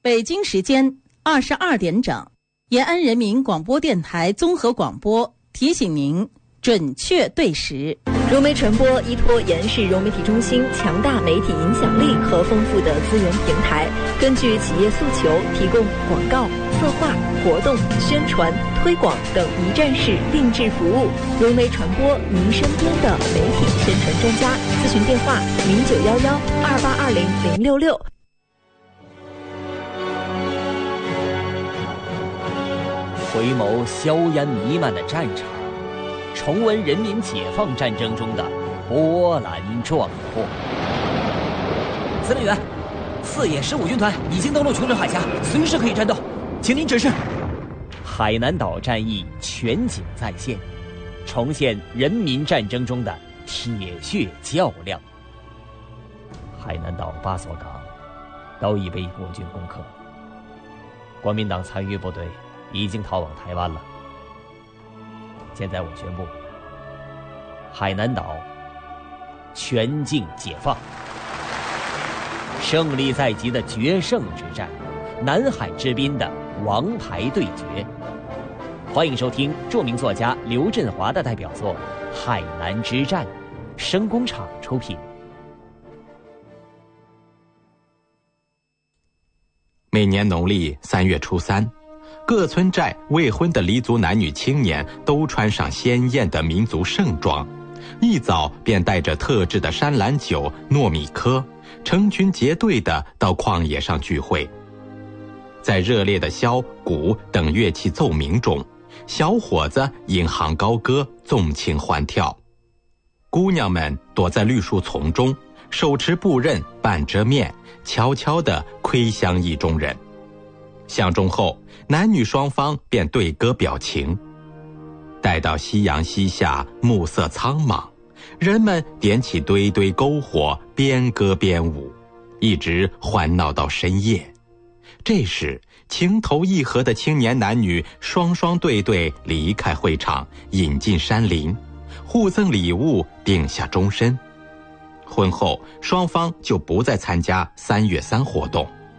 北京时间22点整，延安人民广播电台综合广播提醒您准确对时。 融媒传播依托延安市融媒体中心强大媒体影响力和丰富的资源平台，根据企业诉求，提供广告、策划、活动、宣传、推广等一站式定制服务。融媒传播，您身边的媒体宣传专家。咨询电话：091128206066。 回眸硝烟弥漫的战场，重温人民解放战争中的波澜壮阔。司令员，4野15军团已经登陆琼州海峡，随时可以战斗，请您指示。海南岛战役全景再现，重现人民战争中的铁血较量。海南岛8所港都已被国军攻克，国民党残余部队已经逃往台湾了。现在我宣布，海南岛全境解放，胜利在即的决胜之战，南海之滨的王牌对决。欢迎收听著名作家刘振华的代表作《海南之战》，声工厂出品。 每年农历3月初3，各村寨未婚的黎族男女青年都穿上鲜艳的民族盛装，一早便带着特制的山兰酒、糯米糠，成群结队地到旷野上聚会。在热烈的箫、鼓等乐器奏鸣中，小伙子引吭高歌，纵情欢跳。姑娘们躲在绿树丛中，手持布刃，半遮面，悄悄地窥向意中人。相中后，男女双方便对歌表情。待到夕阳西下，暮色苍茫，人们点起堆堆篝火，边歌边舞，一直欢闹到深夜。这时，情投意合的青年男女双双对对离开会场，引进山林，互赠礼物，定下终身。婚后，双方就不再参加3月3活动。